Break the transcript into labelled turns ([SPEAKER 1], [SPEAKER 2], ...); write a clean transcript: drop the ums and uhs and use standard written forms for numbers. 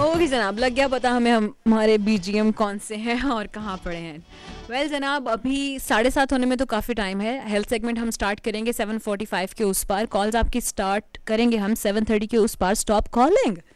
[SPEAKER 1] Okay जनाब, लग गया पता हमें हमारे बीजीएम कौन से हैं और कहाँ पड़े हैं। वेल जनाब, अभी 7:30 होने में तो काफ़ी टाइम है। हेल्थ सेगमेंट हम स्टार्ट करेंगे 7:45 के उस पार। कॉल्स आपकी स्टार्ट करेंगे हम 7:30 के उस पार। Stop calling.